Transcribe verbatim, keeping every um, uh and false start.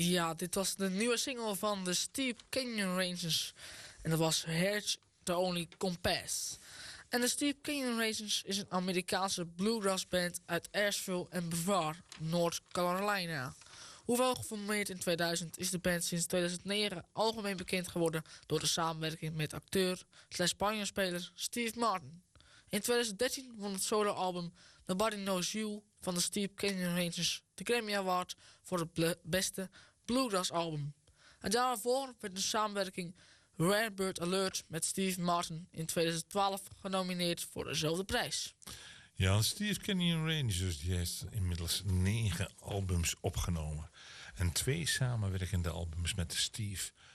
Ja, dit was de nieuwe single van de Steep Canyon Rangers. En dat was Here's the Only Compass. En de Steep Canyon Rangers is een Amerikaanse bluegrass band uit Asheville en Brevard, North Carolina. Hoewel geformeerd in tweeduizend is de band sinds tweeduizend negen algemeen bekend geworden door de samenwerking met acteur slash banjospeler Steve Martin. In tweeduizend dertien won het soloalbum Nobody Knows You van de Steep Canyon Rangers de Grammy Award voor het ble- beste bluegrass album. Het jaar daarvoor werd de samenwerking Rare Bird Alert met Steve Martin in tweeduizend twaalf genomineerd voor dezelfde prijs. Ja, Steve Canyon Rangers die heeft inmiddels negen albums opgenomen. En twee samenwerkende albums met Steve